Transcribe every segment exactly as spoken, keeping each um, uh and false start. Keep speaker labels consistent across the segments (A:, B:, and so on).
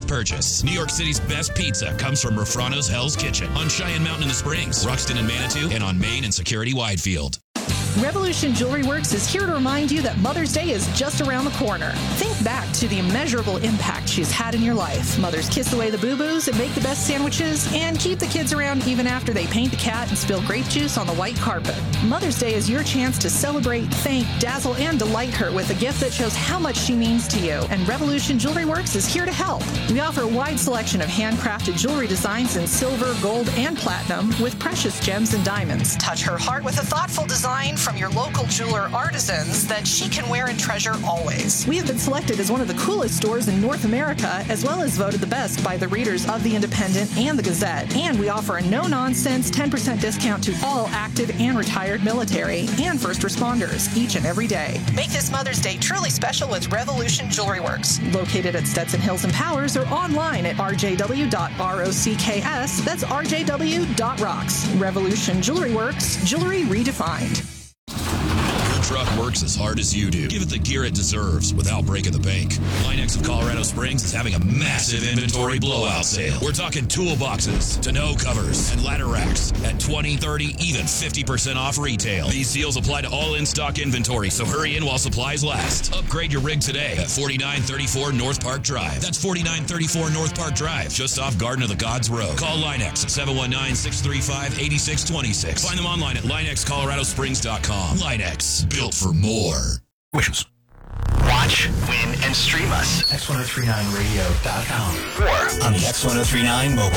A: purchase. New York City's best pizza comes from Rafrano's Hell's Kitchen on Cheyenne Mountain in the Springs, Ruxton and Manitou, and on Main and Security Widefield.
B: Revolution Jewelry Works is here to remind you that Mother's Day is just around the corner. Think back to the immeasurable impact she's had in your life. Mothers kiss away the boo-boos and make the best sandwiches and keep the kids around even after they paint the cat and spill grape juice on the white carpet. Mother's Day is your chance to celebrate, thank, dazzle, and delight her with a gift that shows how much she means to you. And Revolution Jewelry Works is here to help. We offer a wide selection of handcrafted jewelry designs in silver, gold, and platinum with precious gems and diamonds. Touch her heart with a thoughtful design from your local jeweler artisans that she can wear and treasure always. We have been selected as one of the coolest stores in North America, as well as voted the best by the readers of The Independent and The Gazette. And we offer a no-nonsense ten percent discount to all active and retired military and first responders each and every day. Make this Mother's Day truly special with Revolution Jewelry Works, located at Stetson Hills and Powers, or online at r j w dot rocks. That's r j w dot rocks. Revolution Jewelry Works, jewelry redefined.
A: Your truck works as hard as you do. Give it the gear it deserves without breaking the bank. Line-X of Colorado Springs is having a massive inventory blowout sale. We're talking toolboxes, tonneau covers, and ladder racks at twenty, thirty, even fifty percent off retail. These deals apply to all in-stock inventory, so hurry in while supplies last. Upgrade your rig today at forty-nine thirty-four North Park Drive. That's forty-nine thirty-four North Park Drive, just off Garden of the Gods Road. Call Line-X at seven one nine, six three five, eight six two six. Find them online at line x colorado springs dot com. Line-X, built for more.
C: Wishes. Watch, win, and stream us. X ten thirty-nine radio dot com or on the X ten thirty-nine mobile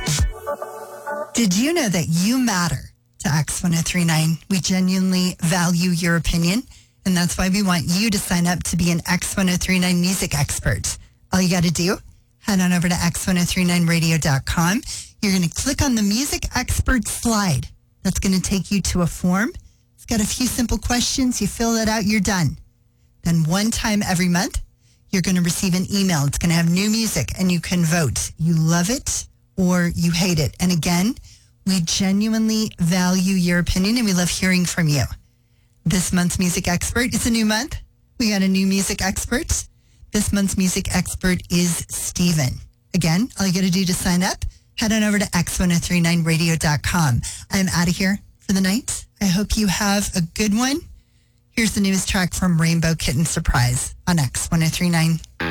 C: app.
D: Did you know that you matter to X ten thirty-nine? We genuinely value your opinion, and that's why we want you to sign up to be an X ten thirty-nine music expert. All you got to do, head on over to X ten thirty-nine radio dot com. You're going to click on the music expert slide. That's going to take you to a form. It's got a few simple questions. You fill that out, you're done. Then one time every month, you're going to receive an email. It's going to have new music, and you can vote. You love it or you hate it. And again, we genuinely value your opinion, and we love hearing from you. This month's music expert, it's a new month. We got a new music expert. This month's music expert is Steven. Again, all you got to do to sign up, head on over to X ten thirty-nine radio dot com. I'm out of here for the night. I hope you have a good one. Here's the newest track from Rainbow Kitten Surprise on X ten thirty-nine.